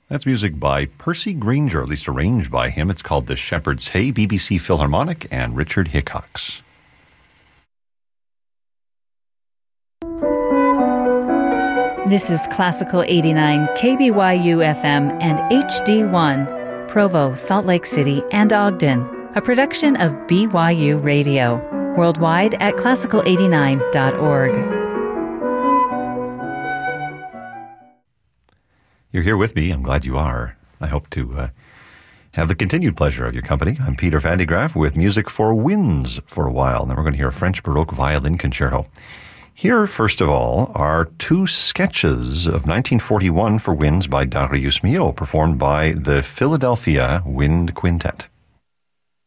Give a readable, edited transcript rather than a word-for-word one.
That's music by Percy Grainger, at least arranged by him. It's called The Shepherd's Hay, BBC Philharmonic, and Richard Hickox. This is Classical 89, KBYU FM and HD1, Provo, Salt Lake City, and Ogden, a production of BYU Radio, worldwide at classical89.org. You're here with me. I'm glad you are. I hope to have the continued pleasure of your company. I'm Peter Van de Graaff with music for winds for a while. Now we're going to hear a French Baroque violin concerto. Here, first of all, are two sketches of 1941 for winds by Darius Milhaud, performed by the Philadelphia Wind Quintet.